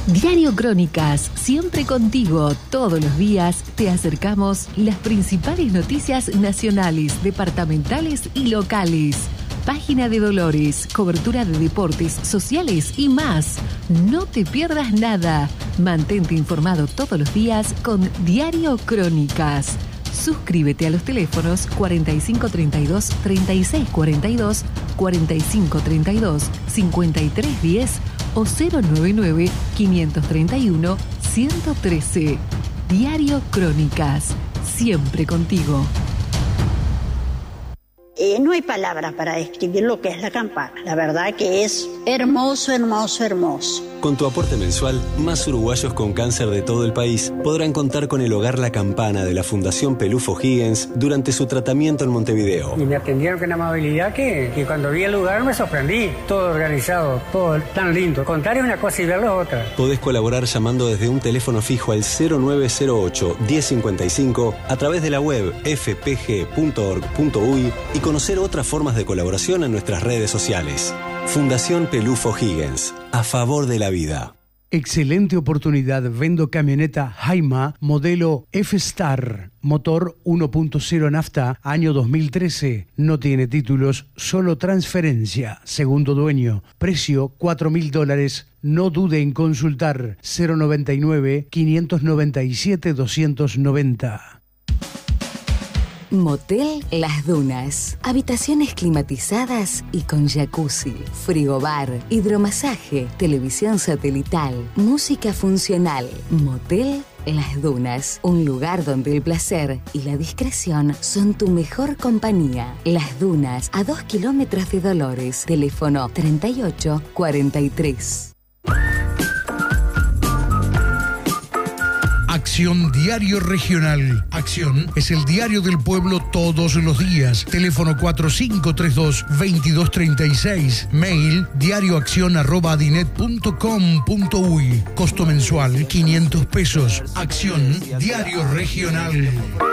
Diario Crónicas, siempre contigo. Todos los días te acercamos las principales noticias nacionales, departamentales y locales. Página de Dolores, cobertura de deportes, sociales y más. No te pierdas nada. Mantente informado todos los días con Diario Crónicas. Suscríbete a los teléfonos 4532-3642, 4532-5310 o 099-531-113. Diario Crónicas, siempre contigo. No hay palabras para describir lo que es la campana. La verdad que es hermoso, hermoso, hermoso. Con tu aporte mensual, más uruguayos con cáncer de todo el país podrán contar con el Hogar La Campana de la Fundación Pelufo Higgins durante su tratamiento en Montevideo. Y me atendieron con una amabilidad que cuando vi el lugar me sorprendí. Todo organizado, todo tan lindo. Contar es una cosa y verlo es otra. Podés colaborar llamando desde un teléfono fijo al 0908-1055 a través de la web fpg.org.uy y conocer otras formas de colaboración en nuestras redes sociales. Fundación Pelufo Higgins, a favor de la vida. Excelente oportunidad. Vendo camioneta Haima, modelo F-Star, motor 1.0 nafta, año 2013. No tiene títulos, solo transferencia. Segundo dueño. Precio $4.000. No dude en consultar. 099-597-290. Motel Las Dunas. Habitaciones climatizadas y con jacuzzi, frigobar, hidromasaje, televisión satelital, música funcional. Motel Las Dunas. Un lugar donde el placer y la discreción son tu mejor compañía. Las Dunas, a 2 kilómetros de Dolores. Teléfono 3843. Acción Diario Regional. Acción es el diario del pueblo todos los días. Teléfono 4532-2236. Mail diarioaccion@adinet.com.uy. Costo mensual 500 pesos. Acción Diario Regional.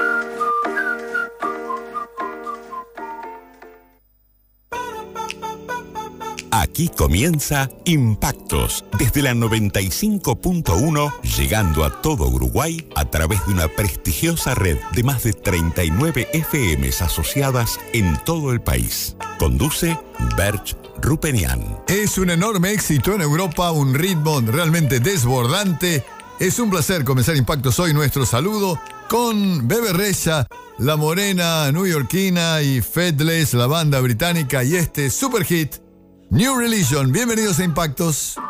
Aquí comienza Impactos, desde la 95.1, llegando a todo Uruguay a través de una prestigiosa red de más de 39 FMs asociadas en todo el país. Conduce Berch Rupenian. Es un enorme éxito en Europa, un ritmo realmente desbordante. Es un placer comenzar Impactos hoy. Nuestro saludo con Bebe Rexha, La Morena neoyorquina y Fedless, la banda británica, y este super hit New Religion. Bienvenidos a Impactos.